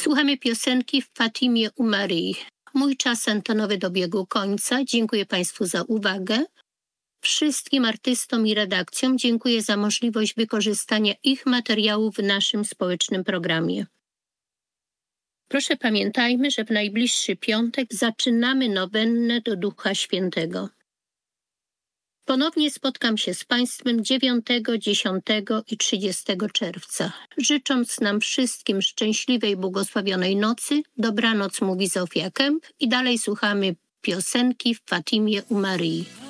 Słuchamy piosenki w Fatimie u Maryi. Mój czas antenowy dobiegł końca. Dziękuję Państwu za uwagę. Wszystkim artystom i redakcjom dziękuję za możliwość wykorzystania ich materiałów w naszym społecznym programie. Proszę pamiętajmy, że w najbliższy piątek zaczynamy nowennę do Ducha Świętego. Ponownie spotkam się z Państwem 9, 10 i 30 czerwca. Życząc nam wszystkim szczęśliwej, błogosławionej nocy, dobranoc mówi Zofia Kęp i dalej słuchamy piosenki w Fatimie u Maryi.